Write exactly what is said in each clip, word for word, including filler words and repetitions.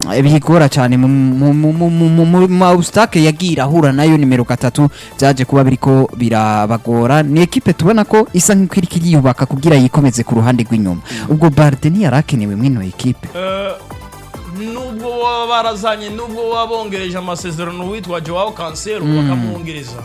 bigora cyane mu obstacle yagira ahura nayo nimero gatatu byaje kuba biriko birabagora. Ni equipe tubona ko isa nk'ikiri yubaka kugira yikomeze ku ruhande rw'inyuma. Ubwo Balde ni yarakenewe mwino equipe nubwo barazanye nubwo wabongereje amasezerano witwa Joao Cancelo bakamwongereza.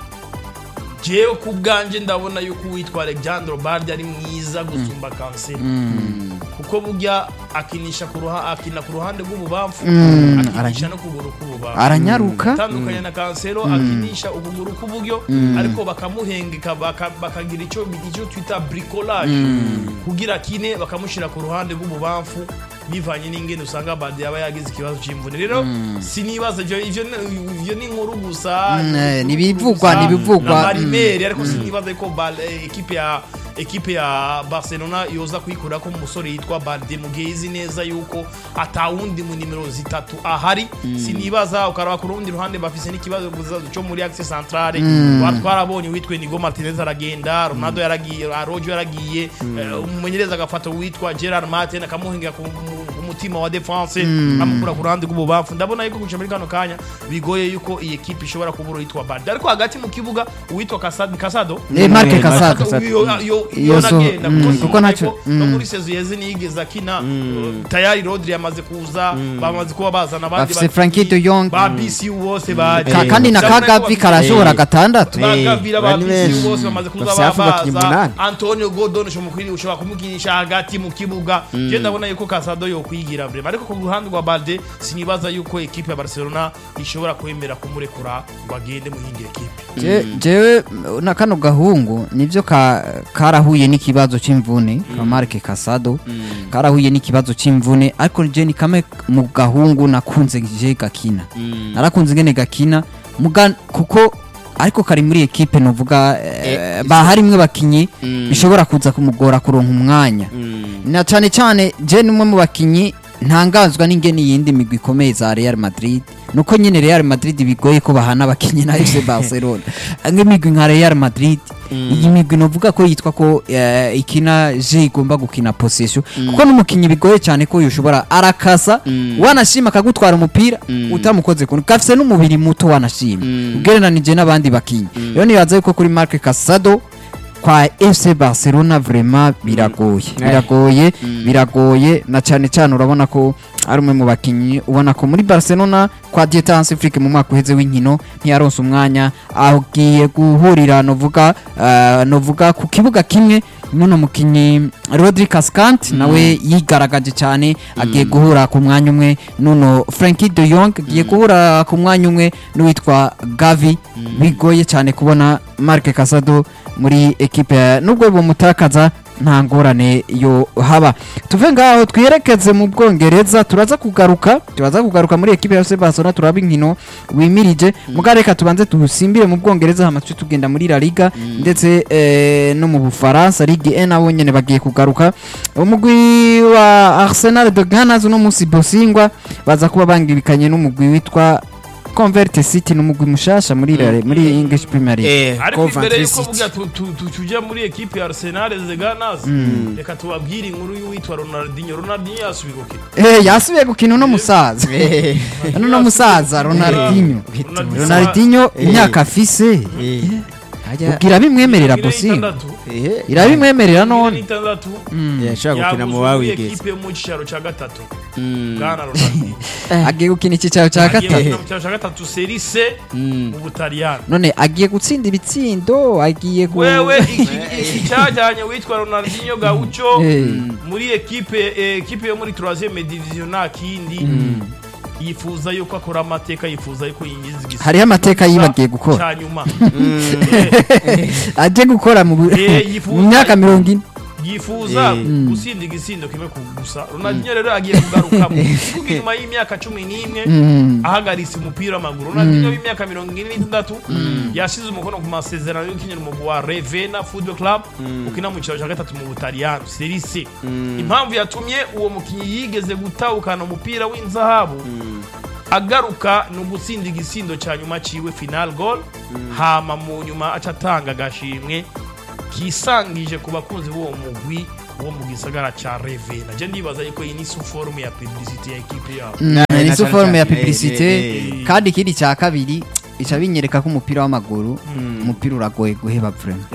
Jewe ku bwanje ndabona yuko witwa Alejandro Balde ari mwiza gusumba Cancelo kuko burya akinisha ku ruha akina ku ruhande rw'ububamfu akinisha no kuguru k'ububamfu aranyaruka tandukanye na Cancelo akinisha ukuguru k'uburyo ariko bakamuhengeka bakagira ico bigiye twita bricolage kugira kine bakamushira ku ruhande rw'ububamfu bivanye n'ingene usanga Balde yaba yagize ikibazo cy'imvune. Rero sinibaza ivyo ivyo ni nkuru gusa nibivugwa nibivugwa Marimere ariko sinibaza ko equipe ya equipe ya Barcelona yoza kuyikura ko umusore yitwa Balde mugezi neza yuko atawundi mu nimero zitatu ahari. Sinibaza ukaraba ku rundi ruhande bafise n'ikibazo cyo muri axe centrale batwarabonye witwe Nigo Martinez aragenda, Ronaldo yaragiye, Araujo yaragiye, umumenyereza agafata witwa Gerard Martin akamuhinga ku umutima wa defense amukura ku ruhande rw'ububamfu. Ndabona yuko guca muri kano kanya bigoye yuko iyi equipe ishobora kubura yitwa Balde ariko hagati mu kibuga uwitwa Casado Casado eh Marque Casado yo nagenda kuko nacyo no muri sezo yeze nigeza kina tayari Rodri yamaze kuza bamaze kuba bazana abandi ba Frankie de Jong ba B C wose baje kandi na Kagavi karashobora gatandatu bagavira ba B C wose bamaze kuza babaza Antonio Gordon shomukwiri ushobora kumukinisha hagati mu kibuga. Je ndabona yuko Casado yo kwigira vrema ariko ku ruhande rwa Balde sinibaza yuko equipe ya Barcelona ishobora kwemera kumurekura bagende mu yindi equipe. je jewe na kano gahungu nivyo ka karahuye n'ikibazo c'imvune ka Marque Casado karahuye n'ikibazo c'imvune ariko je ni kame mu gahungu nakunze je gakina narakunze ngene gakina muga kuko ariko kari muri equipe novuga ba harimwe bakinyi bishobora kuza kumugora kuronka umwanya na cyane cyane je numwe mu bakinyi ntangazwa n'ingene yindi migwi ikomeye za Real Madrid nuko nyine Real Madrid bigoye ko bahana bakinyi na F C Barcelona nk'imigwi nka Real Madrid iyi migwi novuga ko yitwa ko ikina je igomba gukina possession kuko n'umukinyi bigoye cyane ko yoshobora arakasa wanashima kagutwara umupira utamukoze kuno kafise n'umubiri muto wanashima ugereranije n'abandi bakinyi rero nibaza yuko kuri Marque Casado kwa F C Barcelona vraiment biragoye biragoye biragoye na cyane cyane urabona ko ari umwe mu bakinyi ubona ko muri Barcelona kwa Dietanse Afrique mu mwaka uheze w'inkino ntiyaronse umwanya agiye guhurira novuga uh, novuga ku kibuga kimwe nuno mukinyi Rodri Cascante nawe yigaragaje cyane agiye guhura ku mwanya umwe nuno Frankie de Jong agiye guhura ku mwanya umwe n'uwitwa Gavi bigoye cyane kubona Marque Casado muri equipe nubwo bumutakaza nta ngorane yo haba. Tuve ngaho twiyerekeze mu Bwongereza turaza kugaruka turaza kugaruka muri equipe ya F C Barcelona turaba inkino wimirije mugareka tubanze tusimbire mu Bwongereza hamatwe tugenda muri La Liga ndetse eh, no mu Bufaransa Ligue un abo nyene bagiye kugaruka. Umugwi wa Arsenal de Ghana no musi Bosingwa baza kuba bangibikanye n'umugwi witwa Convert City n'umugwi mushasha muri mm. muri English Premier League eh, ariko imbere yuko buga tujya muri equipe ya Arsenal de Ghana reka tubabwire inkuru y'uwitwa Ronaldinho Ronaldinho yasubiye gukina eh yasubiye gukina no musaza no no musaza Ronaldinho Ronaldinho imyaka afise ugira bimwemerera Bosinga irabimwemerera none yashaka gukina mu bawe igeze equipe mu cyaro cya gatatu Bwana Ronaldinho agiye gukina iki cyaro cya gatatu cya gatatu Serie C mu Butaliyani none agiye gutsinda ibitsindo agiye wewe iki cyajyanye witwa Ronaldinho Gaucho muri equipe equipe yo muri troisième division nakindi yifuza yuko akora amateka yifuza yuko yinjiza igisigo hari amateka yibagiye gukora cyanyuma aje gukora mu myaka mirongo ine yifuza gusinda igisindo kimwe gusa. Ronaldinho rero agiye kugaruka mu nyuma y'imyaka cumi n'imwe ahagaritse umupira w'amaguru. Ronaldinho y'imyaka mirongo ine n'itandatu yashize umukono ku masezerano y'ukinira umugwi wa Ravenna Football Club ukina mu cyaro cya gatatu mu Butaliyani Serie C. Impamvu yatumye uwo mukinyi yigeze gutahukana umupira w'inzahabu agaruka no gutsinda igisindo cya nyuma ciwe final goal hama mu nyuma acatanga gashimwe kisangije ku bakunzi b'uwo mugwi wo mu gisagara ca Revena je ndibaza yuko iyi ni forme ya publicité ya equipe yabo ni so forme ya publicité kandi ikindi cya kabiri ica binyereka ko umupira w'amaguru umupira uragoye guheba vraiment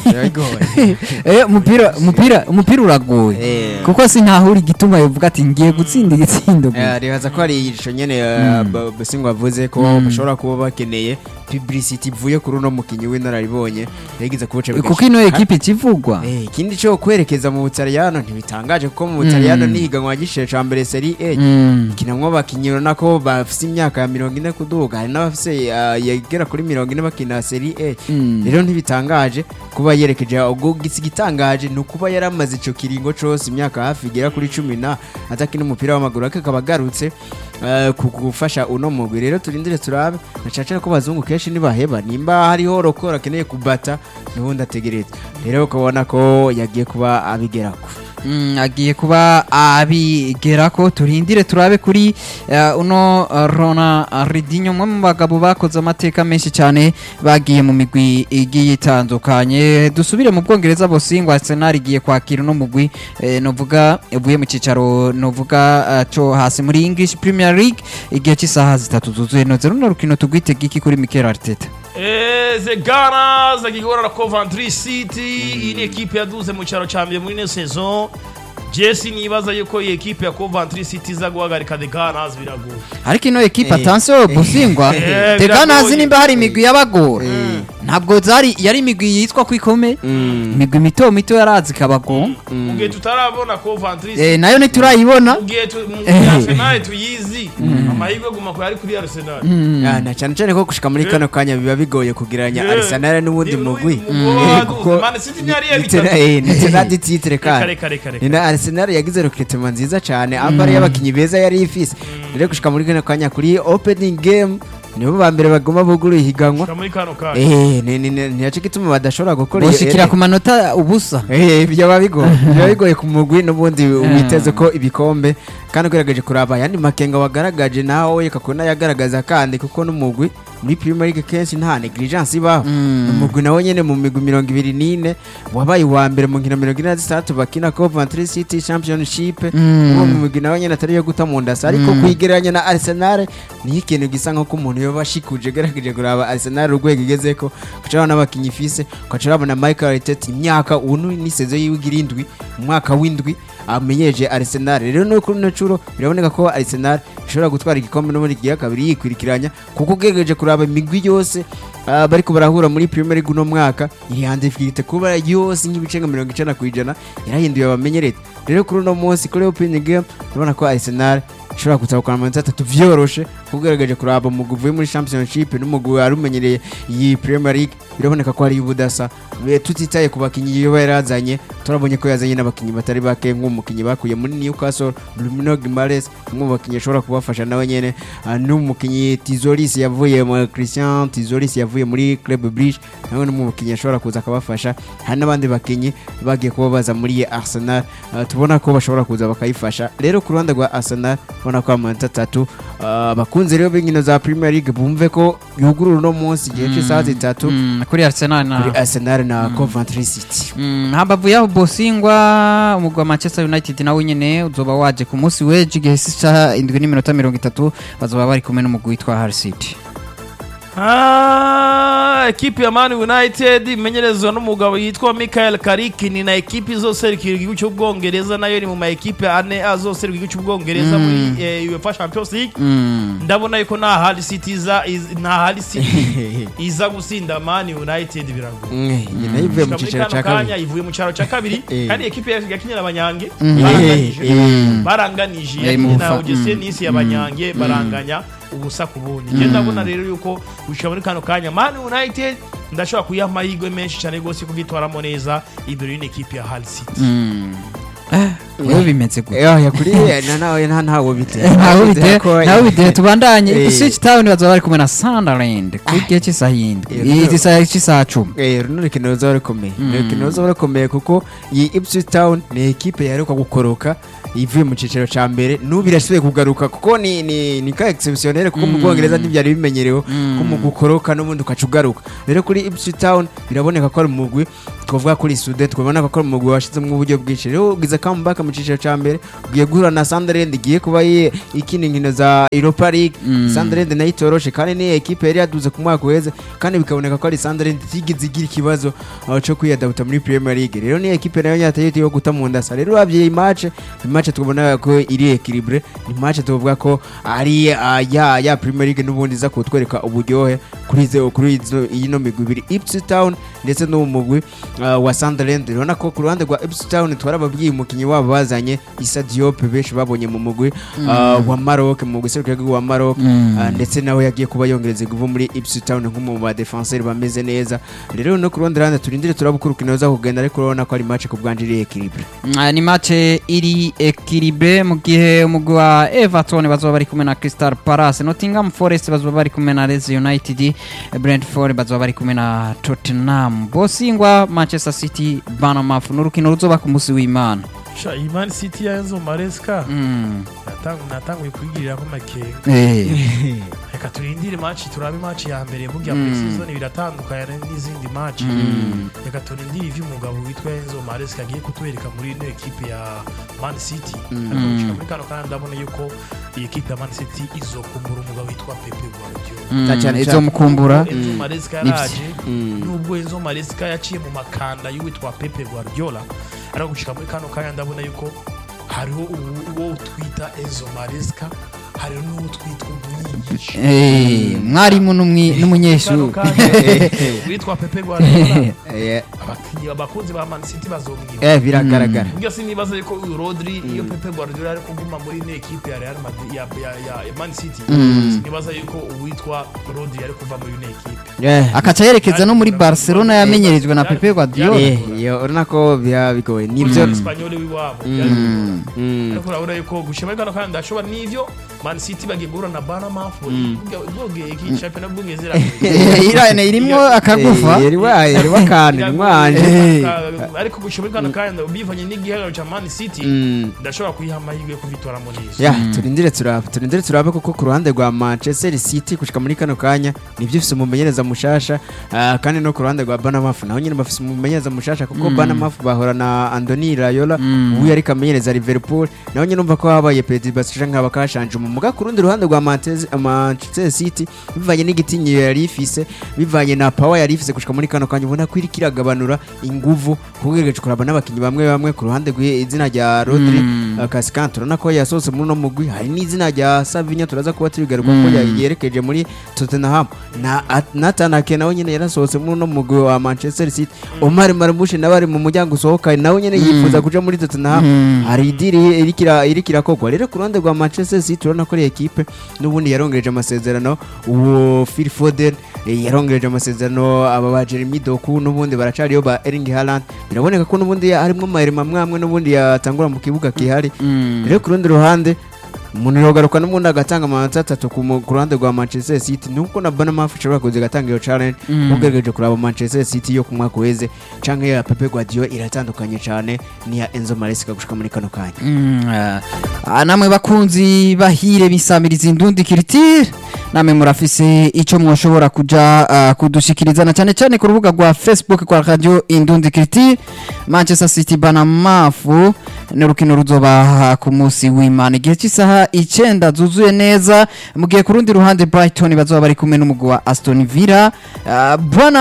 eh umupira umupira umupira uragoye kuko sinahuri gituma yovuga ati ngiye gutsinda igitsindo eh ribaza ko ari igisho nyene basingwa bavuze ko bashobora kuba bakeneye publicity ivuye kuri uno mukinyi w'inararibonye yagize kubuce kuko ino equipe kivugwa eh ikindi cyo kwerekeza mu Butaliyano ntibitangaje kuko mu Butaliyano nihiganwa gishe ca mbere Serie A kinamwo bakinyi nako bafise imyaka ya mirongo ine kuduga hari n'abafise yagera kuri mirongo ine bakina Serie A rero ntibitangaje kuba yerekeje ubwo gitangaje no kuba yaramaze ico kiringo cose imyaka hafi igera kuri cumi na atakina umupira w'amaguru akaba garutse kugufasha uno mugwi rero turindire turabe nacaca ko bazungu kenshi nibaheba nimba hariho rokora akeneye kubata nubundi ategereza rero ukabona ko yagiye kuba abigerako Mm, agiye kuba abigerako turindire turabe kuri uh, uno uh, Rona Ridinho mwe mu bagabo bakoze amateka menshi cyane bagiye mu migwi igiye itandukanye dusubire mu Bwongereza Bosingwa Arsenal igiye kwakira no mugwi eh, novuga uvuye mu cicaro novuga uh, cyo hasi muri English Premier League igihe cy'isaha zitatu zuzuye no zero no rukino tugwite giki kuri Mikel Arteta Eh, the Gunners akigora na Coventry City mm. Ini ekipe yaduze mu cyaro cyambye muri ne saison Jesse nibaza yuko iyi ekipe ya Coventry City za guhagarika the Gunners biragoye ariko ino ekipe attention Bosingwa the Gunners nimba hari imigwi y'abagora ntabwo zari yari imigwi yitwa kwikome imigwi mito mito yarazi kabago ugiye tutarabona Coventry City eh nayo niturayibona ugiye Arsenal tuyizi amahirwe guma ko yari kuri Arsenal ah na cyane cyane ko gushika muri kano kanya biba bigoye kugiranya Arsenal n'ubundi mugwi kuko Man City yari yabitse eh ni nadi titre kandi Arsenal yagize recruitment nziza cyane ambare y'abakinyi beza yari ifise rero gushika muri kano kanya kuri opening game nibo bambere bagoma buguru higanwa muri kano kanya eh ni ni ni yace kituma badashobora gukora boshikira ku manota ubusa eh byo babigoye byo bigoye ku mugwi n'ubundi witeze ko ibikombe kandi kwiragaje kuraba yandi makenga wagaragaje naho yeka ko nayagaragaza kandi kuko n'umugwi muri Premier League kenshi nta negligence iba umugwi nawo nyene mu migwi mirongo ibiri n'ine wabaye wa mbere mu nkino mirongo ine na zitatu bakina Coventry City Championship uwo mu migwi nawo nyene atari yo guta mu ndasa ariko kwigereranya na Arsenal ni ikintu gisa nko umuntu yoba shikuje garageje kuraba Arsenal urwego igezeko kucara n'abakinyi fise kucara na Michael Arteta imyaka unu ni saison y'igirindwi umwaka w'indwi amenyeje Arsenal rero no kuri no curo biraboneka ko Arsenal ishobora gutwara igikombe no muri giya kabiri yikwirikiranya kuko gegeje kuraba imigwi yose uh, bariko barahura muri Premier League no mwaka iri hande ifite kuba yose nk'ibicenga mirongo icenda kwijana yarahinduye abamenyereza rero kuri no munsi kuri opening game urabona ko Arsenal ishobora kutabukana amanota atatu vyoroshe kugaragaje kuraba mu guvuye muri Championship n'umugwi arumenyereye iyi Premier League biraboneka ko ari ubudasa tutitaye ku bakinyi yo barazanye turabonye ko yazanye n'abakinyi batari bake nk'umukinyi bakuye muri Newcastle Bruno Guimaraes mu bakinyi ashobora kubafasha nawe nyene n'umukinyi Tizolis yavuye mu Christian Tizolis yavuye muri Club Brugge nawe n'umukinyi ashobora kuza akabafasha hari n'abandi bakinyi bagiye kuba baza muri Arsenal tubona ko bashobora kuza bakayifasha rero ku ruhande rwa Arsenal bona ko amanota atatu bakunze rero b'inkino za Premier League bumve ko yugurura no munsi gihe cy'isaha zitatu kuri Arsenal na kuri Arsenal na Coventry City habavu yaho Bosingwa umugwa Manchester United nawe nyene uzoba waje ku munsi weje gihe cy'isaha indwi n'iminota mirongo itatu bazoba bari kumwe n'umugwi witwa Hull City. Ah, ekipi ya Man United imenyerezwa n'umugabo yitwa Michael Carrick ni na ekipi zoserukira igihugu cy'Ubwongereza nayo ni mu ma ekipe ane azoserukira igihugu cy'Ubwongereza muri UEFA Champions League ndabona yuko na Hull City za na Hull City iza gusinda Man United birago nyine ivuye mu cicaro cya kabiri ivuye mu cicaro cya kabiri kandi ekipe yakinyira abanyange baranganije na Ugese n'isi y'abanyange baranganya ubusa kubuni je ndabona rero yuko ushobora muri kano kanya Man United ndashobora kuyaha amahirwe menshi cyane gose kugitwaramo neza imbere y'ekipe ya Hull City wewe bimeze gute eh yakuri na nawe nta ntawo bite ntawo bite ntawo bite tubandanye Ipswich Town bazoba bari kumwe na Sunderland ku gihe cy'isahindi izi saha cy'isaha cumi eh runo rukino ruzoba rukomeye rukino ruzoba rukomeye kuko iyi Ipswich Town ni ekipe yaheruka gukoroka ivuye mu cicero ca mbere nubu irasubiye kugaruka kuko ni ni ni ka exceptionnel kuko mu Bwongereza ntibyari bimenyerewe ko mu gukoroka n'ubundi ukaca ugaruka rero kuri Ipswich Town biraboneka ko ari umugwi twavuga kuri Sude twabona ko ari umugwi washizemo uburyo bwinshi rero ugize comeback mu cicero ca mbere ugiye guhura na Sunderland igiye kuba ikina inkino za Europa League Sunderland nayo itoroshe kandi ni equipe yari yaduze ku mwaka uheze kandi bikaboneka ko ari Sunderland tigize igira ikibazo cyo kwiyadabuta muri Premier League rero ni equipe nayo yateye yo guta mu ndasa rero babye iyi match match tubona ko iri equilibre ni match tuvuga ko ari uh, ya ya Premier League n'ubundi za kutwereka uburyohe kuri ze kuri ino migwi ibiri Ipswich Town ndetse no mugwi uh, wa Sunderland rero nako ku ruhande rwa Ipswich Town twarababwiye umukinyi wabo bazanye Issa Diop benshi babonye mu mugwi uh, wa Maroc mu guserukira wa Maroc mm. uh, ndetse nawe yagiye kuba yongereza guvu muri Ipswich Town nk'umu ba defenseur bameze neza rero no ku ruhande rande turindire turabukuru za kugenda ariko urabona ko ari match ku bwanjiri equilibre uh, ni match iri equilibre mu gihe umugwi wa Everton bazoba bari kumwe na Crystal Palace Nottingham Forest bazoba bari kumwe na Leeds United Brentford bazoba bari kumwe na Tottenham Bosingwa Manchester City Bournemouth n'urukino ruzoba ku musi w'Imana sha Man City ya Enzo Maresca mm. natangu natangu kwigirira ko makenga eh reka turindire match turabe match ya mbere burya muri season biratandukanye n'izindi match reka turindire ivyo umugabo witwa Enzo Maresca agiye kutwereka muri ino equipe ya Man City ariko muri kano kandi ndabona yuko iyi equipe ya Man City izokumbura umugabo witwa Pepe Guardiola izo mukumbura Enzo Maresca yaraje nubwo Enzo Maresca yaciye mu makanda y'uwitwa Pepe Guardiola ariko gushika muri kano kandi ndabona yuko hariho uwo twita Enzo Maresca hariho n'uwo twita umwigisha eh mwarimu n'umunyeshuri witwa Pepe Guardiola abakinyi abakunzi ba Man City bazomwiba eh biragaragara ubwo sinibaza yuko uyu Rodri iyo Pepe Guardiola ari kuguma muri ne equipe ya Real Madrid ya ya Man City sinibaza yuko uwitwa Rodri ari kuva muri ne equipe akaca yerekeza no muri Barcelona yamenyerejwe na Pepe Guardiola eh yo urana ko bya bigoye nivyo Espanyol wiwabo ariko urabona yuko gushimagana kandi ndashobora nivyo Man City bagiye guhura na Bournemouth ubwoge iki champion bwongezera irane irimo akagufa yari waye yari wakandi mwanje ariko gushimagana kandi bivanye n'igihagaro cha Man City ndashobora kuyihama yigwe kuvitora muri izo ya turindire turabe turindire turabe kuko ku ruhande rwa Manchester City kushika muri kano kanya nivyo ifise umumenyereza mushasha kandi no ku ruhande rwa Bournemouth naho nyine bafise umumenyereza mushasha kuko Bournemouth bahora na Andoni Raiola ubu yari kamenyereza Liverpool naho nyine umva ko habaye Pedri Basisha nkaba kashanje mu muga ku rundi ruhande rwa Manchester City bivanye n'igitinyo yari ifise bivanye na power yari ifise kushika muri kano kanya ubona ko iri kiragabanura inguvu kugereje kuraba n'abakinyi bamwe bamwe ku ruhande rw'izina rya Rodri Cascante urabona ko yasose muri no mugwi hari n'izina rya Savinho turaza kuba tubigaruka ko yerekeje muri Tottenham na Nathan Ake nawe nyine yarasose muri no mugwi wa Manchester City Omar Marmoush nabari mu muryango usohoka nawe nyine yifuza kuja muri Tottenham hari idiri irikira irikira kogwa rero ku ruhande rwa Manchester City turabona ko equipe nubundi yarongereje amasezerano uwo Phil Foden yarongereje amasezerano aba ba Jeremy Doku nubundi baracariyo ba Erling Haaland biraboneka ko nubundi harimo mahirima mwamwe nubundi yatangura mu kibuga kihari rero ku rundi ruhande umuntu yogaruka n'umundi agatanga amanota atatu ku ruhande rwa Manchester City nuko na Bournemouth ishobora kuza gatanga iyo challenge ugeregeje kuraba Manchester City yo kumwa kweze canke ya Pepe Guardiola iratandukanye cyane ni ya Enzo Maresca gushika muri kano kanya mm, namwe bakunzi bahire bisamiriza indundi culture namwe murafise ico mwoshobora kuja uh, kudushikirizana cyane cyane ku rubuga rwa Facebook kwa Radio Indundi Culture Manchester City Bournemouth n'urukino ruzoba ku musi w'Imana igihe cy'isaha icenda zuzuye neza mu gihe ku rundi ruhande Brighton bazoba bari kumwe n'umugwi wa Aston Villa uh,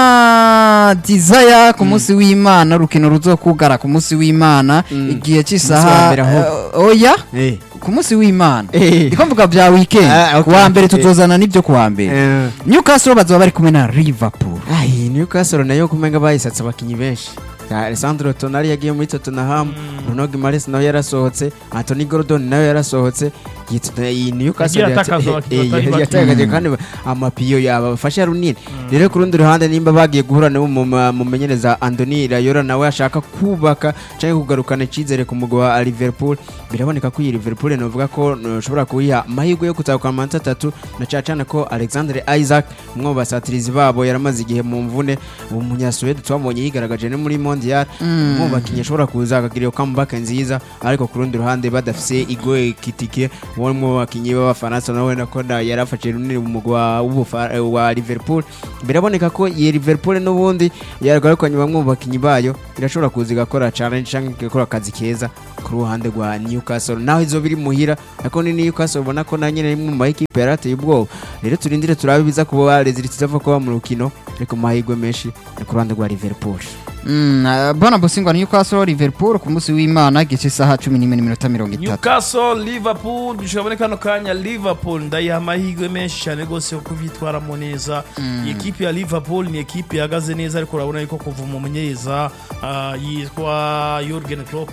Bwana Desire ku musi mm. w'Imana urukino ruzokugara ku musi w'Imana mm. igihe cy'isaha uh, oya hey. ku musi w'Imana ndiko mvuga bya weekend ah, okay. wa mbere tutozana nibyo kuwa mbere uh. Newcastle bazoba bari kumwe na Liverpool ai Newcastle nayo kumenga bayisatsa abakinyi benshi Alessandro Tonali yagiye muri Tottenham Bruno Guimaraes nawe yarasohotse Anthony Gordon nawe yarasohotse yitwa iyi Newcastle Yagiye atakaza abakinnyi batari bake. yatakaje kandi amapiyo yabafasha runini rero ku rundi ruhande nimba bagiye guhura nabo mu ma- mumenyereza Andoni Rayola nawe ashaka kubaka cyangwa kugarukana icyizere ku mugwa wa Liverpool biraboneka ko iyi Liverpool novuga ko no, ushobora kuyiha amahirwe yo kutahukana amanota atatu na cyane ko Alexander Isaac umwe mu basatirizi babo yaramaze igihe mu mvune uwo munyasuwede twabonye yigaragaje no muri Mondial umwe mu bakinnyi ashobora kuza akagira iyo comeback nziza ariko ku rundi ruhande badafise Igoe Kitike umwe mu bakinnyi b'abafaransa nawe nako na yarafashe runini mu mugwa w'ubufa- wa Liverpool biraboneka ko iyi Liverpool n'ubundi yaragarukanye bamwe mu bakinnyi bayo irashobora kuza igakora challenge cyangwa igakora akazi keza ku ruhande rwa Newcastle naho izo biri muhira ariko ni Newcastle ubona ko na nyine imwe mu makipe yarateye ubwoba rero turindire turabe biza kuba results zava kuba mu rukino ariko mu mahirwe menshi ni ku ruhande rwa Liverpool. Mm, uh, Bwana Bosingwa Newcastle Liverpool ku munsi w'Imana gice isaha cumi n'imwe n'iminota mirongo itatu. Newcastle Liverpool bishobora kano kanya Liverpool ndayiha amahirwe menshi cyane gose yo kubitwaramo neza. Iyi ekipe ya Liverpool ni ekipe yahagaze neza ariko urabona yuko kuva mu munyeza ah, yitwa Jurgen Klopp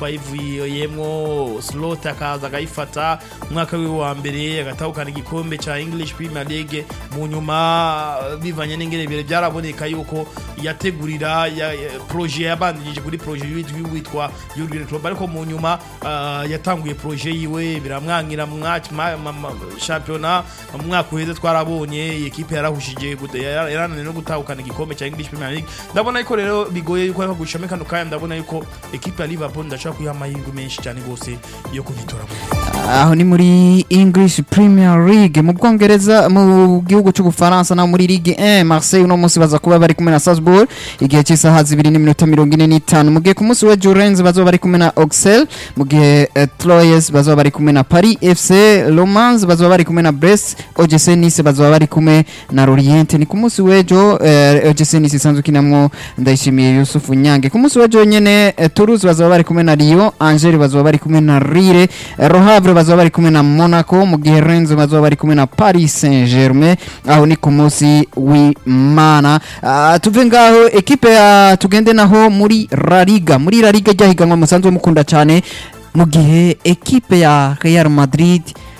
ayivuyemo slot akaza agayifata umwaka we wa mbere agatahukana igikombe cya English Premier League mu nyuma bivanye n'ingene bire byaraboneka yuko yategurira ya, ya, projet yabandije kuri projet witwa Jurgen Klopp ariko mu nyuma ah, yatanguye projet yiwe biramwankira mu mwaka ma- ma- ma- championnat mu mwaka uheze twarabonye ekipe yarahushije gute- yara- yarananiwe no gutahukana igikombe cya English Premier League ndabona yuko rero bigoye yuko ariko gushame kano kanya ndabona yuko ekipe ya Liverpool ndashaka kuyiha amahirwe menshi cyane gose yo kubitora Aho ni muri English Premier League mu Bwongereza mu gihugu cy'Ubufaransa na muri Ligue un Marseille no munsi baza kuba bari kumwe na Strasbourg igihe cy'isaha zibiri n'iminota mirongo ine n'itanu mu gihe ku munsi wa Rennes bazoba bari kumwe na Auxerre mu gihe eh, Troyes bazoba bari kumwe na Paris F C Le Mans bazoba bari kumwe na Brest O G C Nice bazoba bari kumwe na Lorient ni ku munsi w'ejo eh, O G C Nice isanzwe kinamwo Ndayishimiye Yusuf Nyange ku munsi w'ejo nyene eh, Toulouse bazoba bari kumwe na Lyon Angers bazoba bari kumwe na Lille eh, Le Havre bazoba bari kumwe na Monaco mu gihe Rennes bazoba bari kumwe na Paris Saint-Germain aho ni ku munsi w'Imana. Ah, tuve ngaho ekipe ya tugende naho muri La Liga muri La Liga ryahiganwa musanzwe mukunda cyane mu gihe ekipe ya Real Madrid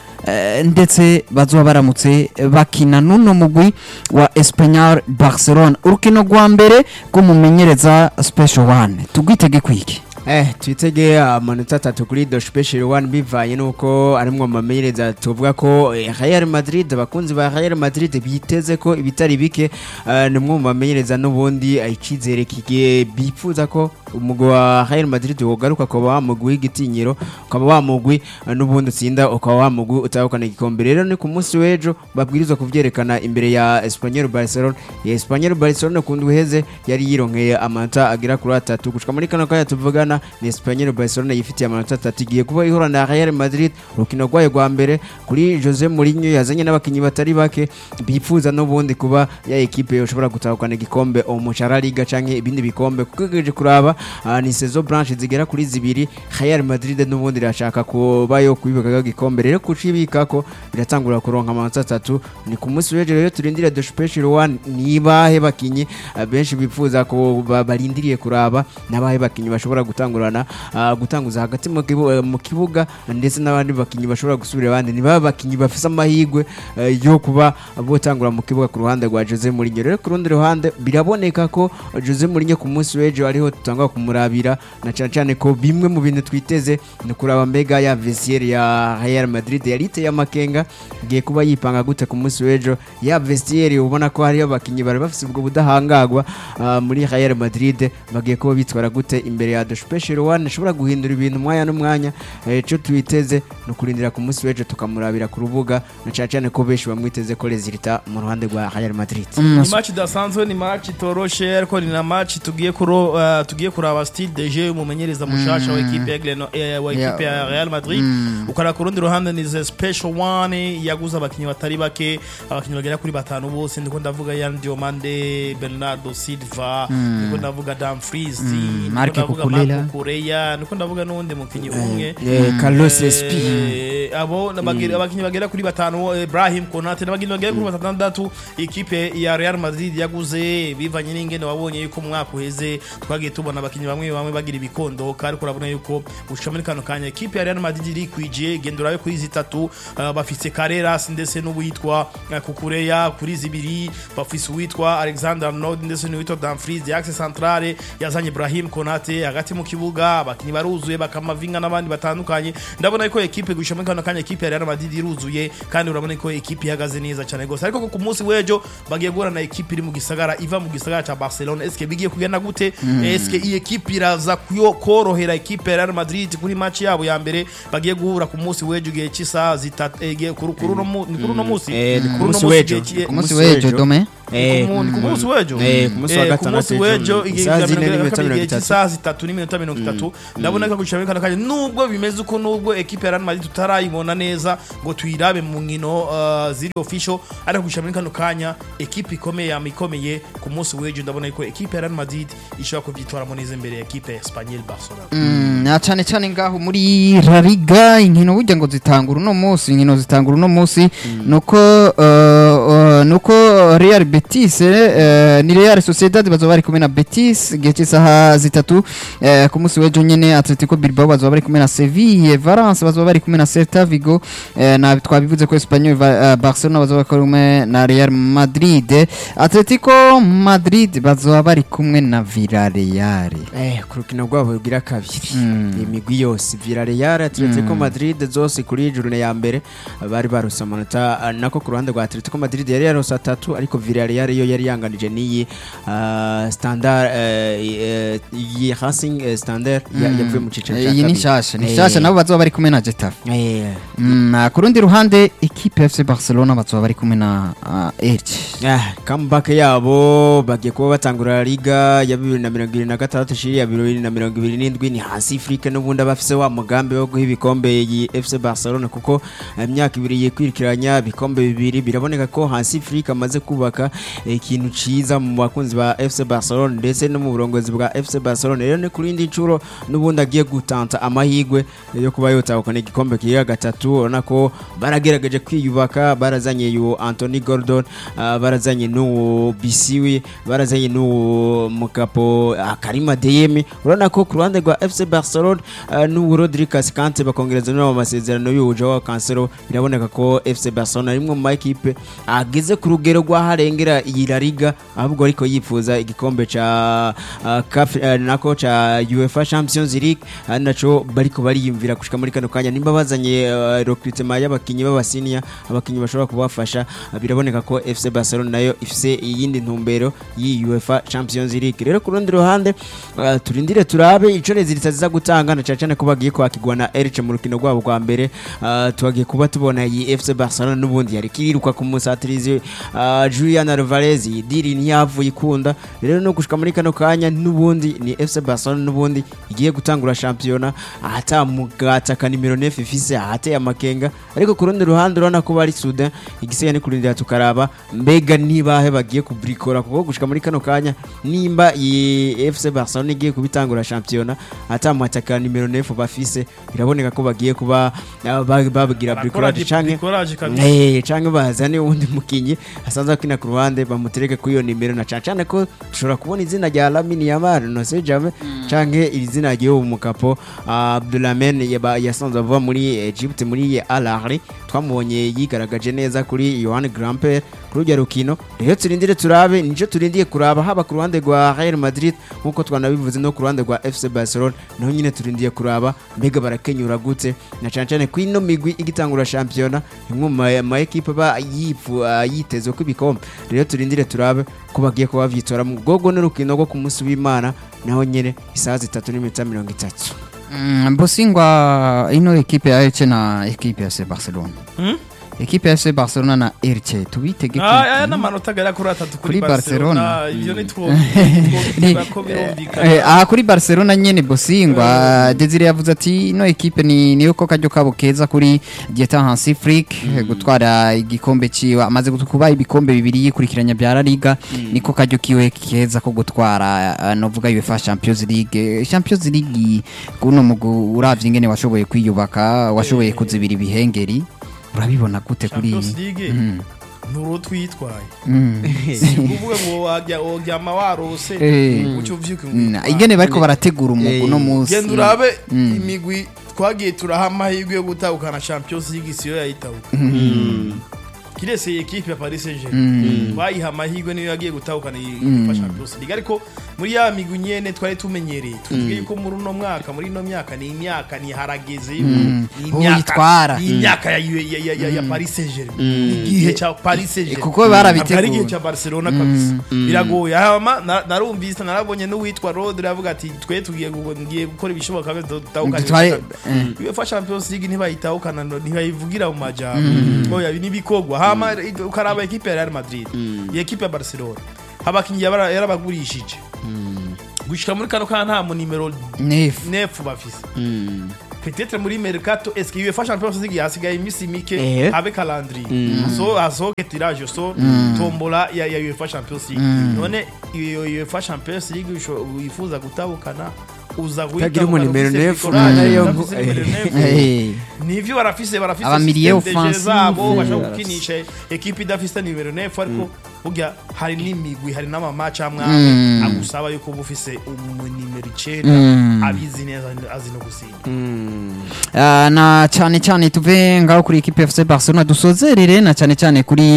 eh, ndetse bazoba baramutse bakina nuno mugwi wa Espanyol Barcelona urukino rwa mbere rw'umumenyereza Special One tugwitege kwiki Eh, twitege amanota atatu kuri The Special One bivanye nuko arimwo amamenyereza tuvuga ko eh, Real Madrid abakunzi ba Real Madrid biteze ko ibitari bike uh, nimwe mu bamenyereza n'ubundi ayicizere kige bifuza ko umugwi wa Real Madrid wogaruka ko bamugwi w'igitinyiro ukaba wamugwi uh, n'ubundi utsinda ukaba wamugwi utahukana igikombe rero ni ku munsi w'ejo babwirizwa kuvyerekana imbere ya Espanyol Barcelona ya Espanyol Barcelona kundi uheze yari yironkeye amanota agira kuri atatu gushika muri kano kanya tuvugana ni Espanyol Barcelona yifitiye amanota atatu igiye kuba ihura na Real Madrid urukino rwayo rwa mbere kuri Jose Mourinho yazanye n'abakinyi batari bake bifuza n'ubundi kuba ya ekipe yoshobora gutahukana igikombe o mushara liga canke ibindi bikombe kugeje kuraba uh, ni saison blanche zigera kuri zibiri Real Madrid n'ubundi irashaka kuba yo kwibika igikombe rero kucibikako biratangura kuronka amanota atatu ni ku munsi w'ejo rero turindire The Special One nibahe bakinyi uh, benshi bifuza ko barindiriye kuraba nabahe bakinyi bashobora gutangurana uh, gutanguza hagati mu kibu, uh, mu kibuga ndetse n'abandi bakinyi bashobora gusubira abandi ni baba bakinyi bafise amahirwe uh, yo kuba botangura mu kibuga ku ruhande rwa Jose Mourinho rero ku rundi ruhande biraboneka ko Jose Mourinho ku munsi w'ejo ariho tutangwa kumurabira na cyane cyane ko bimwe mu bintu twiteze ni kuraba mbega ya vestiaire ya Real Madrid yarite ya makenga giye kuba yipanga gute ku munsi w'ejo ya vestiaire ubona ko hari abakinyi bari bafise ubwo budahangagwa uh, muri Real Madrid bagiye kuba bitwara gute imbere ya The Special One ashobora guhindura ibintu mwanya n'umwanya cyo twiteze no kurindira ku munsi w'ejo tukamurabira ku rubuga na cyane cyane ko benshi bamwiteze ko resultat mu ruhande rwa Real Madrid. Ni match dasanzwe ni match toroshe ariko ni na match tugiye kuro uh, tugiye kuraba style de jeu umumenyereza mushasha wa equipe ya Gleno wa equipe ya Real Madrid ukara ku rundi ruhande ni The Special One yaguza abakinyi batari bake abakinyi bagera kuri batanu bose ndiko ndavuga Yan Diomande Bernardo Silva ndiko ndavuga Dumfries Marc Cucurella Kukureya niko ndavuga n'undi mukinyi umwe eh, Carlos S P Eh, abo nabagera abakinyi bagera kuri batanu Ibrahim Konate n'abakinyi bagera kuri batandatu ikipe ya Real Madrid yaguze bivanye n'ingene wabonye yuko umwaka uheze twagiye tubona abakinyi bamwe bamwe bagira ibikondo kandi kurabona yuko ushaka muri kano kanya ikipe ya Real Madrid iri kwije gendura kuri zitatu uh, bafise Carreras ndetse n'uwitwa uh, Kukureya kuri zibiri bafise uwitwa Alexander Arnold ndetse n'uwitwa Dumfries Axe Centrale yazanye Ibrahim Konate hagati mu kibuga abakinyi baruzuye bakamavinga n'abandi batandukanye ndabona yuko ekipe gushaka muri kano kanya ekipe ya Real Madrid iruzuye kandi urabona ko ekipe ihagaze neza cyane gose ariko ku munsi wejo bagiye guhura na ekipe iri mu gisagara iva mu gisagara cha Barcelona eske bigiye kugenda gute mm. eske iyi ekipe iraza kuyo korohera ekipe ya Real Madrid kuri match yabo ya mbere bagiye guhura ku munsi wejo gihe cy'isa zitatege kuri kuri no mu kuri no munsi kuri no wejo ku munsi wejo dome eh ku munsi wejo eh ku munsi wa gatandatu wejo igihe cy'isa zitatu n'iminota mirongo itatu ndabona ko gushaka kana kanya nubwo bimeze uko nubwo ekipe ya Real Madrid tutarayibona neza ngo tuyirabe mu nkino uh, ziri official ariko gushaka kano kanya ekipe ikomeye yamikomeye ku munsi wejo ndabona ko ekipe ya Real Madrid ishobora kuvyitwara mu neze imbere ya ekipe ya Espanyol Barcelona mm na cyane cyane ngaho muri La Liga inkino burya ngo zitangura no munsi inkino zitangura no munsi nuko uh, uh, nuko Real Betis uh, ni Real Sociedad bazo bari kumena Betis gihe cy'isaha zitatu uh, ku munsi wejo nyene Atletico Bilbao bazo bari kumena Sevilla Valence bazo bari kumena Celta Vigo uh, na twabivuze ko Espanyol uh, Barcelona bazo bari kumena na Real Madrid Atletico Madrid bazo bari kumwe na Villarreal eh kurukino rwabo rugira kabiri mm. imigwi yose Villarreal Atletico mm. Madrid zose kuri journée ya mbere bari barose amanota nako ku ruhande rwa Atletico Madrid yari yarose atatu ariko Villarreal yo yari yanganije niyi uh, standard uh, yi Racing uh, standard mm. yavuye mu cicaro cya kabiri iyi ni shasha ni shasha nabo bazo bari kumwe na Getafe eh mm, ku rundi ruhande equipe F C Barcelona bazo bari kumwe na uh, Elche ah comeback yabo bagiye kuba batangura Liga ya bibiri na mirongo ibiri na gatandatu shiri ya bibiri na mirongo ibiri n'indwi ni hasi Afrika n'ubundi abafise wa mugambi wo guha ibikombe yi F C Barcelona kuko imyaka ibiri yikwirikiranya bikombe bibiri biraboneka ko hasi Afrika amaze kubaka ikintu ciza mu bakunzi ba F C Barcelona ndetse no mu burongozi bwa F C Barcelona rero ne kurindi ncuro n'ubundi agiye gutanta amahigwe yo kuba yotahukana igikombe kiya gatatu urabona ko baragerageje kwiyubaka barazanye yu Anthony Gordon uh, barazanye no Bisiwi barazanye no mukapo uh, Karima Deyemi urabona ko ku ruhande rwa F C Barcelona uh, n'u Rodri Cascante bakongereza no amasezerano y'uje wa Cancelo biraboneka ko F C Barcelona rimwe mu equipe ageze ku rugero rwa harengera iyi La Liga ahubwo ariko yifuza igikombe ca uh, Caf uh, nako ca UEFA Champions League uh, naco bariko bariyumvira gushika muri kano kanya nimba bazanye uh, recruitment y'abakinyi b'abasinia abakinyi bashobora kubafasha uh, biraboneka ko F C Barcelona nayo ifise iyindi ntumbero yi UEFA Champions League rero ku rundi ruhande uh, turindire turabe ico rezilita ziza gutanga na cyane ko bagiye kwakigwa na Elche mu rukino rwabo rwa mbere uh, twagiye kuba tubona iyi F C Barcelona n'ubundi yari kiruka ku musatirizi uh, Julian Alvarez diri ntiyavuye ikunda rero no gushika muri kano kanya n'ubundi ni F C Barcelona n'ubundi igiye gutangura championa ata mugata ka nimero neuf ifise ate amakenga ariko ku rundi ruhande urana ko bari Sudan igiseye ni kurindira tukaraba mbega nibahe bagiye kubrikora kuko gushika muri kano kanya nimba iyi F C Barcelona igiye kubitangura championa ata mwataka nimero neuf bafise biraboneka ko bagiye kuba babagira bricolage canke eh canke bazane undi mukinyi asanzwe kina ku ruhande bamutereke ku iyo nimero na cyane ko dushobora kubona izina rya Lamine Yamal no se jamais canke izina ryo umukapo Abdulrahman yasanzwe ava muri Egypt muri Al Ahly twamubonye yigaragaje neza kuri Johan Gamper kurujya rukino rero turindire turabe nico turindiye kuraba haba ku ruhande rwa Real Madrid nkuko twanabivuze no ku ruhande rwa F C Barcelona naho nyine turindiye kuraba mbega barakenyura gute na cyane cyane kwino migwi igitangura championa imwe mu equipe ba yifu yiteze ko ibikombe rero turindire turabe ko bagiye kuba byitora mu gogo n'urukino rwo ku munsi w'Imana naho nyine isaha zitatu n'iminota mirongo itatu mm, Bosingwa ino equipe ya Elche na equipe ya Barcelona hmm? ekipe ya F C Barcelona na Elche tubitege Ah, aya n'amanota agera kuri atatu kuri Kuri Barcelona. Barcelona. Ivyo ni two twovuga ko birumvikana. Eh, aha kuri Barcelona nyene Bosingwa Desire yavuze ati no ekipe ni niyo ko kajyo kabo keza kuri Dieter Hansiflick gutwara igikombe ciwe amaze kuba ibikombe bibiri yikurikiranya bya La Liga niko kajyo kiwe keza ko gutwara uh, novuga UEFA Champions League Champions League kuno mugu uravye ingene washoboye kwiyubaka washoboye kuzibira ibihengeri urabibona gute kuri Champions League Mm. nuro twitwaye Mm. si kuvuga ngo wajya ogyama warose Eh. ucyo vyuke Mm, ingene bariko barategura umugu no musi genda urabe Mm. imigwi twagiye turaha amahirwe yo gutahukana Champions League siyo yayitahuka kirese ekipe ya Paris Saint-Germain bayiha amahirwe niyo yagiye gutahukana iyi Champions League ariko muri ya migwi nyene twari tumenyereye tuvuge yuko muri uno mwaka muri ino myaka ni imyaka ni harageze Mm. Uyitwara. ni imyaka ya, ya, ya, ya, ya Paris Saint-Germain igihe cha Paris Saint-Germain kuko barabiteguye. Ntabwo ari igihe cha Barcelona kabisa biragoye hama na- narumvise narabonye n'uwitwa Rodri avuga ati twe tugiye gu- ngiye gukora ibishoboka byose tutahukana Dutware- eh. UEFA Champions League ntibayitahukana ntibayivugira mu majambo oya nibikogwa hama ukaraba ekipe ya Real Madrid iyi ekipe ya Barcelona abakinyi yabara- yarabagurishije gushika muri kano kana nta mu nimero Nef nefu bafise peut-être muri mercato est-ce que UEFA Champions League yasigaye imisi mike Eh. avec calendrier so asoke tirage so tombola ya, ya UEFA Champions League none iyo UEFA Champions League usho- wifuza gutabukana uza Utagira umu nimero nefu, nayo nayo- Eh. nivyo barafise barafise Aba milieu système de jeu offensive. zabo bashaka Mm. gukinisha ekipe idafise nimero nefu ariko burya hari n'imigwi hari n'amamaci amwe Mm. agusaba yuko uba ufise umu nimero icenda Mm. abizi neza azi no gusinda Ah, na cyane cyane tuve ngaho kuri ekipe ya F C Barcelona dusozerere na cyane cyane kuri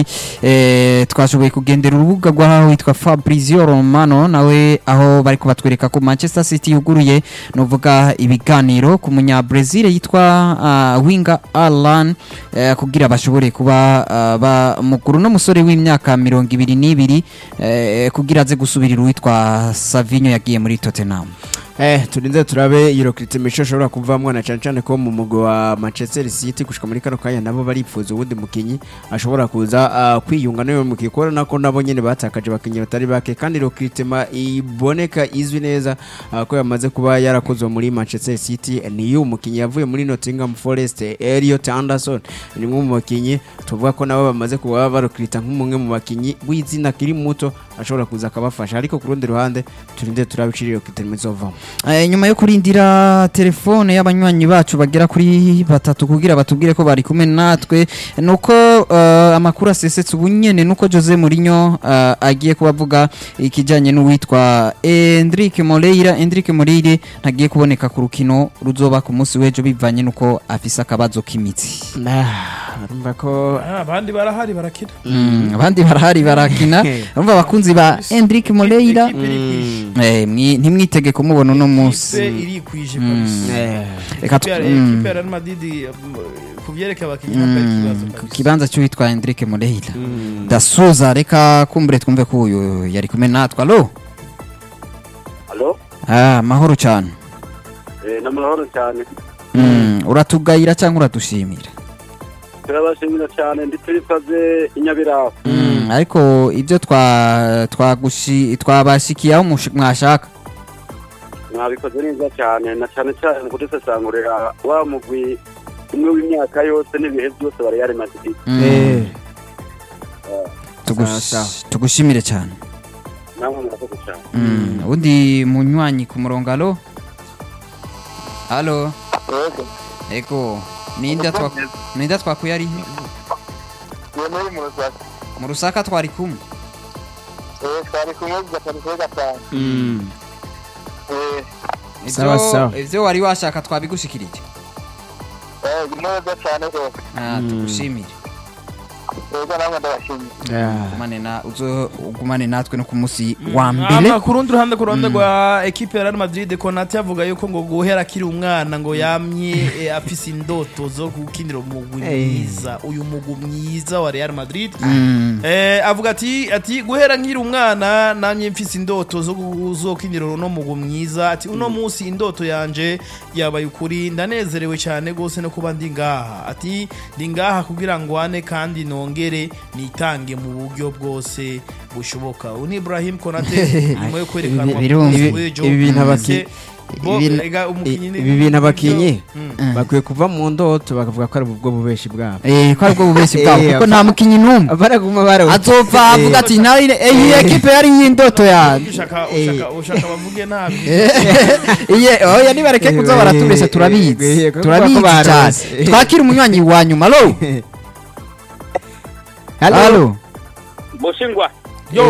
eh, twashoboye kugendera urubuga rw'aho witwa Fabrizio Romano nawe aho bari kubatwereka ko Manchester City yuguruye novuga ibiganiro ku munya Brazil yitwa uh, Winga Alan eh, kugira bashobore kuba uh, ba mukuru no musore w'imyaka mirongo ibiri n'ibiri eh, kugira aze gusubirira uwitwa Savinho yagiye muri Tottenham. Eh, turinze turabe iyo Kritimisho ashobora kuvamwa na cyane cyane ko mu mugo wa Manchester City gushika muri kano kanya nabo baripfuza ubundi mukinyi ashobora kuza uh, kwiyunga nayo mu kikora nako nabo nyene batakaje bakinyi batari bake kandi iyo Kritima iboneka izwi neza uh, ko yamaze kuba yarakozwe muri Manchester City niyo mukinyi yavuye muri Nottingham Forest Elliot Anderson ni umwe mu bakinyi tuvuga ko nabo bamaze kuba barokrita nk'umwe mu bakinyi w'izina kiri muto ashobora kuza akabafasha ariko ku rundi ruhande turinde turabiciriye Kritimisho vamo. Eh, nyuma yo kurindira telefone y'abanywanyi bacu bagera kuri batatu kugira batubwire ko bari kumwe natwe nuko uh, amakuru asesetse ubunyene nuko Jose Mourinho uh, agiye kubavuga ikijanye n'uwitwa Enrique Moreira Enrique Moreira ntagiye kuboneka ku rukino ruzoba ku munsi w'ejo bivanye nuko afise akabazo k'imitsi. Urumva ko Ah, abandi barahari barakina Mm, abandi barahari barakina urumva abakunzi ba Enrique Moreira Ekipe iri kwije. eh mwi- ntimwitege kumubona uno munsi. Ekipe iri kwije kabisa eh Reka tu- Ekipe ya- mm. ekipe ya Real Madrid um, kuvyerekeye abakinyi ntabwo ari ikibazo ku kabisa. kibanza cy'uwitwa Enrique Moreira dasuza reka kumbure twumve ko uyu yari kumwe natwe alo Halo? ah mahoro cyane Eh, namahoro cyane. mm. uratugayira cyangwa uradushimira Turabashimira cyane ndi turifaze inyabiraho. mm. ariko ibyo twa twagushi twabashikiye aho mush- mwashaka Mwabikoze neza cyane na cyane cyane mu kudusesangurira wa mugwi umwe w'imyaka yose n'ibihe byose bari yari Madrid. Mm. eh Tugush- sawa, sawa. tugushimire cyane Namwe murakoze cyane. mm. undi munywanyi ku murongo alo alo ego ninda twa ninda twakuye ari he? Yemeye mu Rusaka. mu Rusaka twari kumwe Eh, twari kumwe gatanu kuri gatanu. mm Eh, Ivyo- Sawa, sawa. ivyo wari washaka twabigushikirije eh, neza cyane rwose. ah tugushimire yego namwe ndabashimiye. ugumane na uzo ugumane natwe no ku munsi wa mbere. Ama ku rundi ruhande ku ruhande rwa equipe ya Real Madrid Konate avuga yuko ngo guhera kiri umwana ngo yamye eh, afise indoto zo gukinira umugwi mwiza uyu mugwi mwiza wa Real Madrid. Mm. Eh, avuga ati ati guhera nkiri umwana namye mfise indoto zo gukinira no mugwi mwiza ati uno munsi indoto yanje yabaye ukuri ndanezerewe cyane gose no kuba ndi ngaha ati ndi ngaha kugira ngo ane kandi nongere nitange mu buryo bwose bushoboka. Uni Ibrahim Konate nyuma yo kwerekanwa ibi bintu abaki ibi bintu abakinyi bakwiye kuva mu ndoto bakavuga ko ari ubwo bubeshi bwabo. Eh ko ari ubwo bubeshi bwabo kuko nta mukinyi numwe baraguma barawe azova avuga ati nawe iyi equipe yari y'indoto ya ushaka ushaka ushaka bavuge nabi. Iye oya nibareke kuza baratubesha turabizi turabizi cyane. Twakira umunywanyi wa nyuma. Allo Allo Bosingwa. Yo.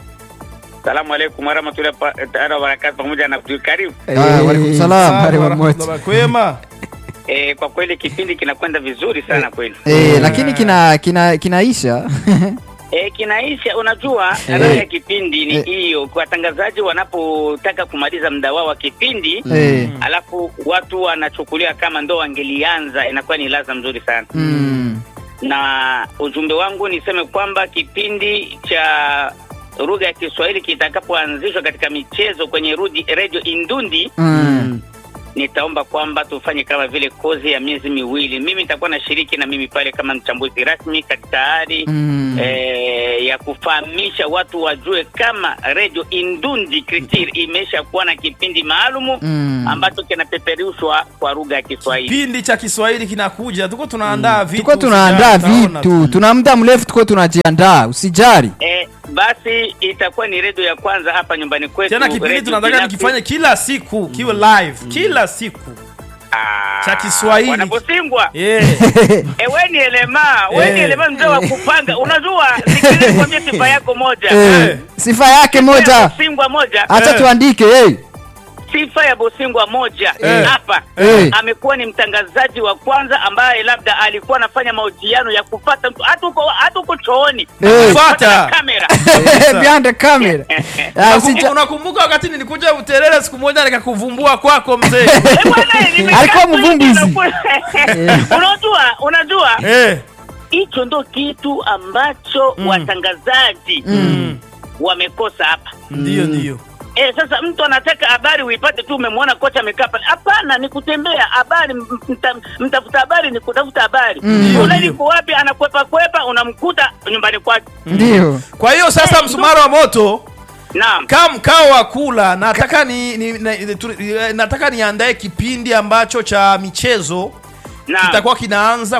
Salamu alaykum warahmatullahi wabarakatuh pamoja na Abdul Karim. Wa alaykum salaam. Kwema. Eh, kwa kweli kipindi kinakwenda vizuri sana kweli. Eh, lakini kina kina kinaisha. Eh, kinaisha. Unajua raha ya kipindi ni hiyo, kwa watangazaji wanapotaka kumaliza muda wao wa kipindi alafu watu wanachukulia kama ndo wangelianza, inakuwa ni laza mzuri sana. Mm. Na ujumbe wangu niseme kwamba kipindi cha lugha ya Kiswahili kitakapoanzishwa katika michezo kwenye rudi Radio Indundi, Mm. nitaomba kwamba tufanye kama vile kozi ya miezi miwili. Mimi nitakuwa nashiriki na mimi pale kama mchambuzi rasmi katika hali Mm. eh, ya kufahamisha watu wajue kama Radio Indundi Kritir imesha kuwa na kipindi maalumu Mm. ambacho kinapeperushwa kwa lugha ya Kiswahili. Kipindi cha Kiswahili kinakuja, tuko tunaandaa vitu. Tuko tunaandaa vitu. Tuna muda mrefu tuko tunajiandaa. Usijali. Eh, basi itakuwa ni radio ya kwanza hapa nyumbani kwetu. Tena kipindi tunataka nikifanye kila siku kiwe live kila siku. Ah, cha Kiswahili. Wanaposingwa. Yeah. Ewe ni elema, wewe ni Eh. elema mzee wa kupanga. Unajua, sikiliza kwambia sifa yako moja. Eh, sifa yake moja. Bosingwa moja. Acha Eh. tuandike eh. Sifa ya Bosingwa moja Eh. hapa Eh. amekuwa ni mtangazaji wa kwanza ambaye labda alikuwa anafanya mahojiano ya kufuata mtu hata uko hata uko chooni. Eh. Kufuata. Kamera. Behind the camera. Ah, usija- Unakumbuka wakati nilikuja Uterere siku moja nikakuvumbua kwako mzee? Eh, bwana, nimekaa Alikuwa tu hivi mvumbuzi. na- Unajua, unajua Eh. hicho ndo kitu ambacho Mm. watangazaji Mm. wamekosa hapa. Ndio ndio. Eh, sasa mtu anataka habari uipate tu umemwona kocha amekaa pale. Hapana, ni kutembea habari, mta, mtafuta habari ni kutafuta habari. Mm. Unali kwa wapi anakwepa kwepa unamkuta nyumbani kwake. Ndio. Kwa hiyo sasa Eh, msumaro wa moto Naam. kama mkao wa kula nataka ni, ni, ni tu, nataka niandae kipindi ambacho cha michezo Naam. kitakuwa kinaanza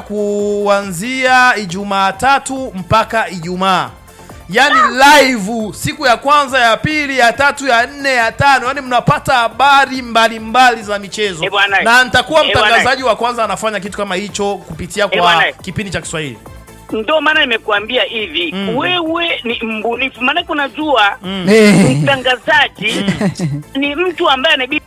kuanzia Ijumaa tatu mpaka Ijumaa. Yaani live siku ya kwanza, ya pili, ya tatu, ya nne, ya tano. Yaani mnapata habari mbalimbali za michezo. Eh, bwana. Na nitakuwa Eh, bwana. mtangazaji wa kwanza anafanya kitu kama hicho kupitia Eh, kwa bwana. kipindi cha Kiswahili. Ndio maana nimekuambia hivi, Mm. wewe ni mbunifu. Maana unajua Eh. mtangazaji ni mtu ambaye anabidi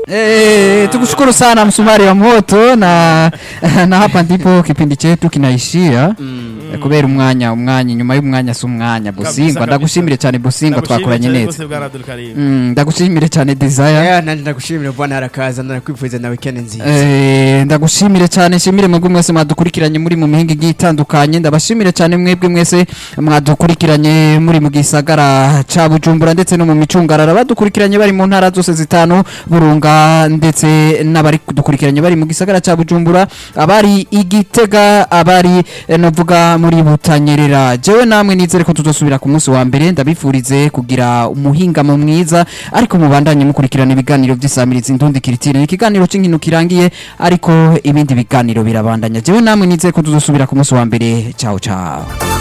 Eh, tukushukuru sana msumari wa moto na na hapa ndipo kipindi chetu kinaishia. Eh, kubera umwanya umwanya nyuma y'umwanya si umwanya Bosingwa. Kabisa, Ndagushimire cyane Bosingwa, twakoranye neza. neza. Mm, ndagushimire cyane Desire. Yeah, nanje ndagushimira bwana harakaza ndakwifuriza na weekend nziza. Eh, ndagushimire cyane, shimire mwebwe mwese mwadukurikiranye muri mu mihinga igiye itandukanye. Ndabashimire cyane mwebwe mwese mwadukurikiranye muri mu gisagara ca Bujumbura ndetse no mu micungarara, badukurikiranye bari mu ntara zose zitanu, Burunga ndetse n'abari kudukurikiranye bari mu gisagara ca Bujumbura, abari Igitega, abari eh, novuga muri Butanyerera. Jewe namwe nizere ko tutosubira ku munsi wa mbere, ndabifurize kugira umuhingamo mwiza, ariko mubandanye mukurikirana ibiganiro by'isamirizi Ndundi Kiritiri. Ikiganiro c'inkino kirangiye, ariko ibindi biganiro birabandanya. Jewe namwe nizere ko tutosubira ku munsi wa mbere. Ciao ciao.